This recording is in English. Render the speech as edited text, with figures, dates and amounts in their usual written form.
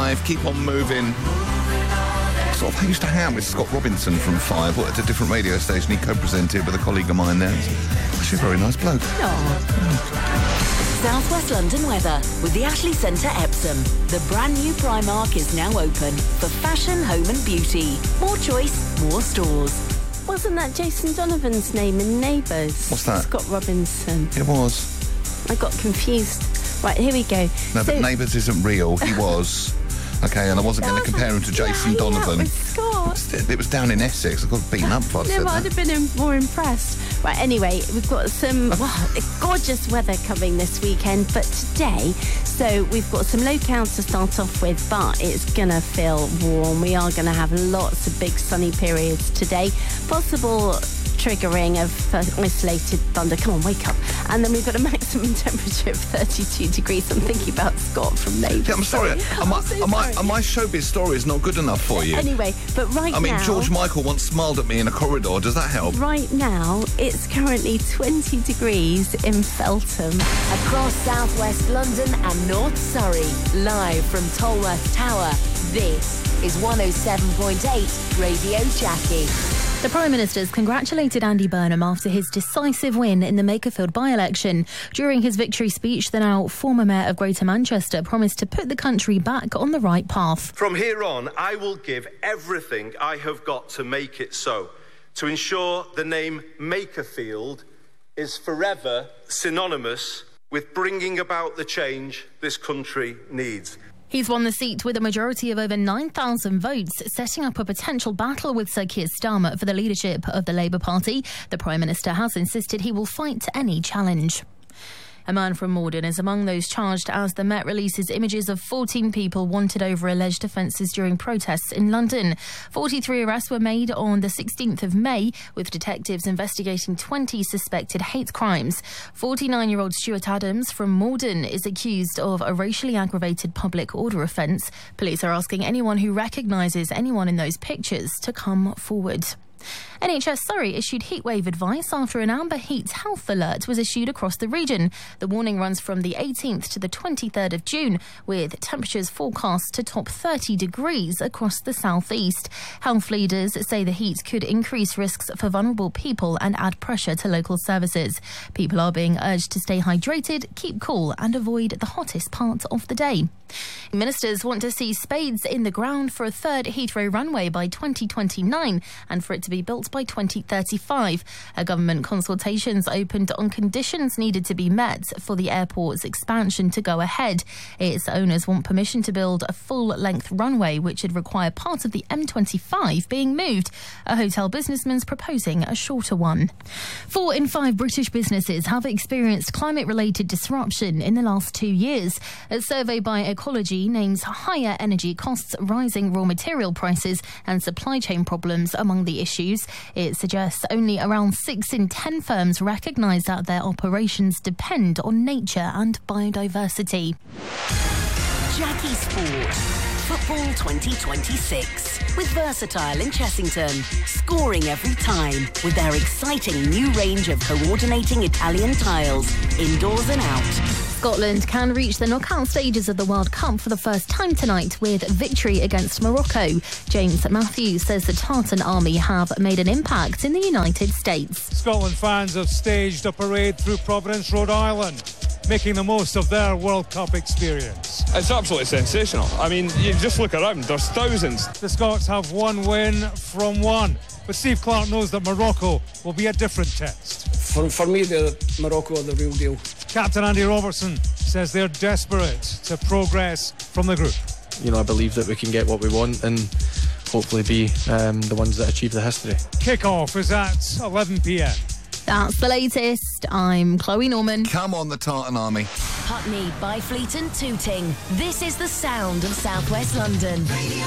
5. Keep on moving. Sort of used to hang out with Scott Robinson from 5. Worked at a different radio station. He co-presented with a colleague of mine there. Actually a very nice bloke. South West London weather with the Ashley Centre Epsom. The brand new Primark is now open for fashion, home and beauty. More choice, more stores. Wasn't that Jason Donovan's name in Neighbours? What's that? Scott Robinson. It was. I got confused. Right, here we go. No, but Neighbours isn't real. He was. Okay, and I wasn't going to compare him to Jason Donovan. With Scott. It was down in Essex. I got beaten up for No, I'd have been more impressed. Right, anyway, we've got some gorgeous weather coming this weekend, but today, so we've got some low counts to start off with, but it's going to feel warm. We are going to have lots of big sunny periods today. Possible triggering of isolated thunder. Come on, wake up. And then we've got a maximum temperature of 32 degrees. I'm thinking about Scott from Neighbours. Yeah, I'm sorry. My showbiz story is not good enough for you. Anyway, but now... I mean, George Michael once smiled at me in a corridor. Does that help? Right now, it's currently 20 degrees in Feltham. Across southwest London and North Surrey, live from Tolworth Tower, this is 107.8 Radio Jackie. The Prime Minister's congratulated Andy Burnham after his decisive win in the Makerfield by-election. During his victory speech, the now former Mayor of Greater Manchester promised to put the country back on the right path. From here on, I will give everything I have got to make it so, to ensure the name Makerfield is forever synonymous with bringing about the change this country needs. He's won the seat with a majority of over 9,000 votes, setting up a potential battle with Sir Keir Starmer for the leadership of the Labour Party. The Prime Minister has insisted he will fight any challenge. A man from Morden is among those charged as the Met releases images of 14 people wanted over alleged offences during protests in London. 43 arrests were made on the 16th of May, with detectives investigating 20 suspected hate crimes. 49-year-old Stuart Adams from Morden is accused of a racially aggravated public order offence. Police are asking anyone who recognises anyone in those pictures to come forward. NHS Surrey issued heatwave advice after an amber heat health alert was issued across the region. The warning runs from the 18th to the 23rd of June, with temperatures forecast to top 30 degrees across the southeast. Health leaders say the heat could increase risks for vulnerable people and add pressure to local services. People are being urged to stay hydrated, keep cool and avoid the hottest part of the day. Ministers want to see spades in the ground for a third Heathrow runway by 2029 and for it to be built by 2035. A government consultations opened on conditions needed to be met for the airport's expansion to go ahead. Its owners want permission to build a full-length runway, which would require part of the M25 being moved. A hotel businessman's proposing a shorter one. 4 in 5 British businesses have experienced climate-related disruption in the last 2 years. A survey by Ecology names higher energy costs, rising raw material prices and supply chain problems among the issues. It suggests only around 6 in 10 firms recognise that their operations depend on nature and biodiversity. Jackie Sport. Football 2026 with Versatile in Chessington, scoring every time with their exciting new range of coordinating Italian tiles, indoors and out. Scotland can reach the knockout stages of the World Cup for the first time tonight with victory against Morocco. James Matthews says the Tartan Army have made an impact in the United States. Scotland fans have staged a parade through Providence, Rhode Island, making the most of their World Cup experience. It's absolutely sensational. I mean, you just look around, there's thousands. The Scots have one win from one, but Steve Clarke knows that Morocco will be a different test. For me, Morocco are the real deal. Captain Andy Robertson says they're desperate to progress from the group. You know, I believe that we can get what we want and hopefully be the ones that achieve the history. Kick-off is at 11 p.m. That's the latest. I'm Chloe Norman. Come on, the Tartan Army. Putney, Byfleet and Tooting. This is the sound of South West London.